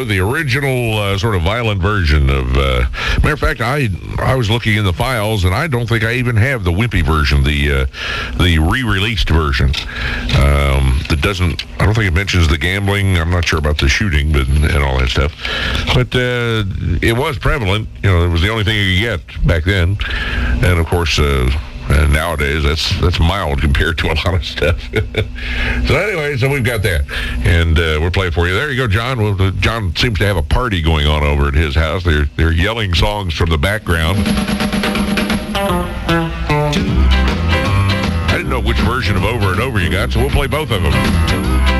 Go, the original sort of violent version of. Matter of fact, I was looking in the files, and I don't think I even have the wimpy version, the re-released version. That doesn't. I don't think it mentions the gambling. I'm not sure about the shooting, but and all that stuff. But it was prevalent. It was the only thing you could get back then, and of course. And nowadays, that's mild compared to a lot of stuff. So anyway, we've got that, and we'll play it for you. There you go, John. Well, John seems to have a party going on over at his house. They're yelling songs from the background. I didn't know which version of Over and Over you got, so we'll play both of them.